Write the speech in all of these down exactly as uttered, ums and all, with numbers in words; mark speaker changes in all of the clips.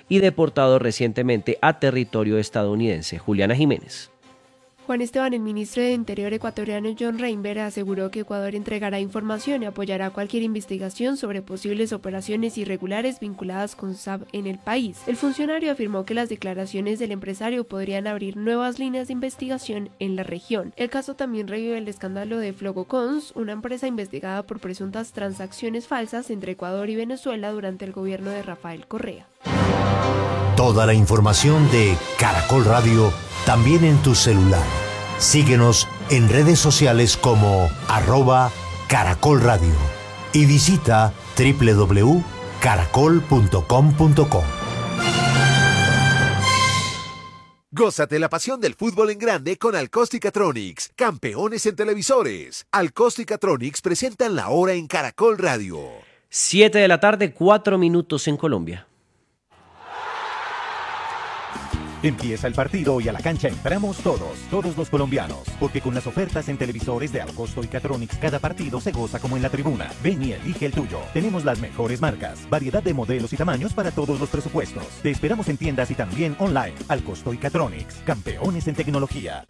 Speaker 1: y deportado recientemente a territorio estadounidense. Juliana Jiménez.
Speaker 2: Juan Esteban, el ministro de Interior ecuatoriano John Reinberg, aseguró que Ecuador entregará información y apoyará cualquier investigación sobre posibles operaciones irregulares vinculadas con S A B en el país. El funcionario afirmó que las declaraciones del empresario podrían abrir nuevas líneas de investigación en la región. El caso también revive el escándalo de Flogocons, una empresa investigada por presuntas transacciones falsas entre Ecuador y Venezuela durante el gobierno de Rafael Correa.
Speaker 3: Toda la información de Caracol Radio también en tu celular. Síguenos en redes sociales como arroba Caracol Radio y visita doble u doble u doble u punto caracol punto com punto co.
Speaker 4: Gózate la pasión del fútbol en grande con Alcóstica-Tronics, campeones en televisores. Alcóstica-Tronics presentan la hora en Caracol Radio.
Speaker 1: siete de la tarde, cuatro minutos en Colombia.
Speaker 5: Empieza el partido y a la cancha entramos todos, todos los colombianos, porque con las ofertas en televisores de Alcosto y Catronics cada partido se goza como en la tribuna. Ven y elige el tuyo. Tenemos las mejores marcas, variedad de modelos y tamaños para todos los presupuestos. Te esperamos en tiendas y también online. Alcosto y Catronics, campeones en tecnología.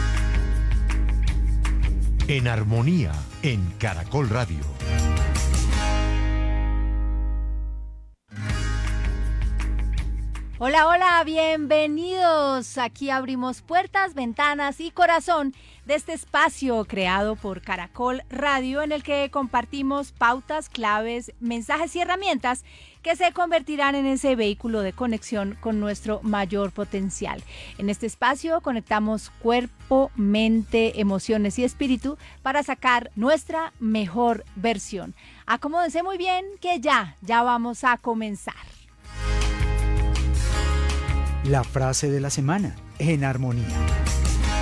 Speaker 3: En armonía, en Caracol Radio.
Speaker 6: Hola, hola, bienvenidos. Aquí abrimos puertas, ventanas y corazón de este espacio creado por Caracol Radio en el que compartimos pautas, claves, mensajes y herramientas que se convertirán en ese vehículo de conexión con nuestro mayor potencial. En este espacio conectamos cuerpo, mente, emociones y espíritu para sacar nuestra mejor versión. Acomódense muy bien que ya, ya vamos a comenzar.
Speaker 7: La frase de la semana, en armonía.